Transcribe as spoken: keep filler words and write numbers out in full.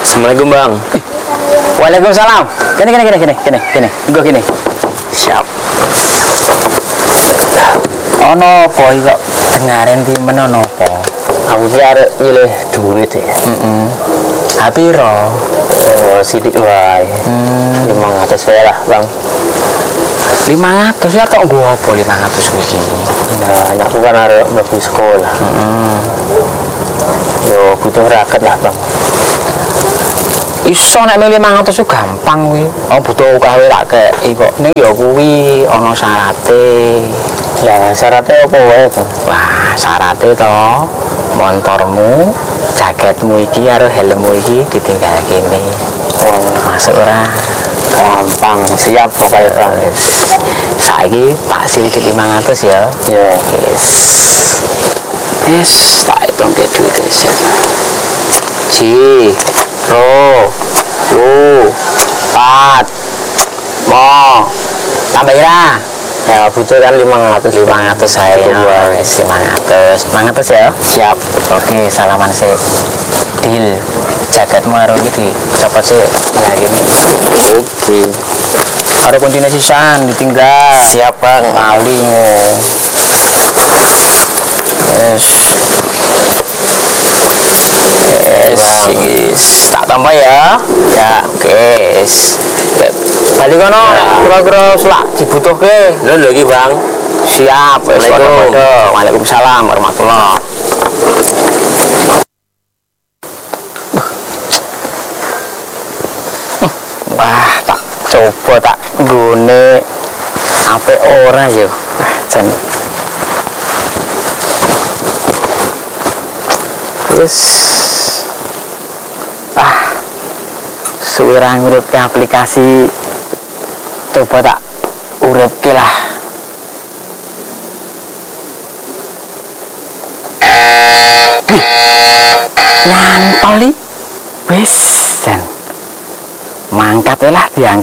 Assalamualaikum bang. Waalaikumsalam. Gini gini gini gini gini gini. Gue gini. Siap. Ono apa kok dengarin di mana ono apa? Aku ki arek nyilih duit ya. Heeh. Apiro? Oh, sidik wae. Hmm. lima ratus wae lah bang. lima ratus ya kok gua apa lima ratus iki? Nah, anakku kan arek mlebu sekolah. Heeh. Yo butuh raket lah bang. Iso nek lima ratus ku gampang kuwi. Oh butuh gawe lak kei kok. Ning ya kuwi ana syarate. Lah syaratnya apa wae bang? Wah, syarate to montormu, jaketmu iki karo helmmu iki ditinggal kene. Oh, Masuk ora? gampang. Siap pokoknya bang. Saiki tak silih lima ratus ya. Ya. Yes. Yes, tak hitung ke duit wis. Ji, ro, lu, pat, mo, tambah ya. Ya butuh kan lima ratus. lima ratus saya Dua. wis lima ratus. lima ratus ya. Siap. Oke, salaman sih. Deal. Jaketmu karo iki copot sih. Ya gini. Oke. Karo kuncine sisan ditinggal. Siap bang. Paling. Yes. Yes, yes. Tak tambah ya. Ya, oke. Yes. Balik kono, kira-kira selak dibutuhke. Lho lho iki bang. Siap. Wis Assalamualaikum. padha-padha. Waalaikumsalam warahmatullah. Wah, tak coba tak nggone ape ora ya. Wah, jan. Wis. Ah. Suwira ngurutke aplikasi. Coba tak uripke lah. Nyantol iki. Wis, jan. Mangkat lah diangkat.